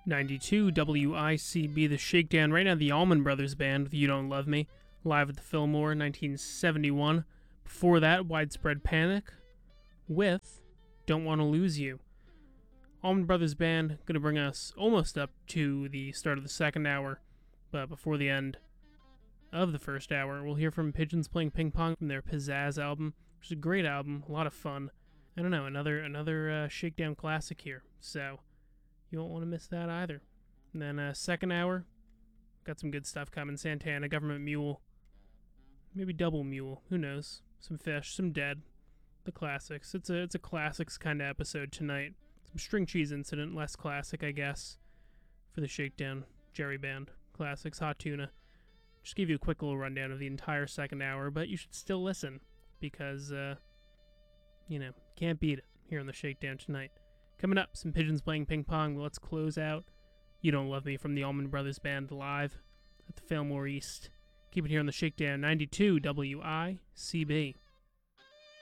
92 WICB, The Shakedown. Right now, the Allman Brothers Band with You Don't Love Me, live at the Fillmore, 1971. Before that, Widespread Panic with Don't Want to Lose You. Allman Brothers Band going to bring us almost up to the start of the second hour, but before the end of the first hour, we'll hear from Pigeons Playing Ping Pong from their Pizzazz album, which is a great album, a lot of fun. I don't know, another Shakedown classic here, so you won't want to miss that either. And then second hour, got some good stuff coming. Santana, Government Mule, maybe Double Mule, who knows? Some Fish, some Dead, the classics. It's a classics kind of episode tonight. Some String Cheese Incident, less classic, I guess, for the Shakedown Jerry Band classics. Hot Tuna. Just give you a quick little rundown of the entire second hour, but you should still listen because, can't beat it here on the Shakedown tonight. Coming up, some Pigeons Playing Ping Pong. Let's close out You Don't Love Me from the Allman Brothers Band live at the Fillmore East. Keep it here on the Shakedown 92 WICB.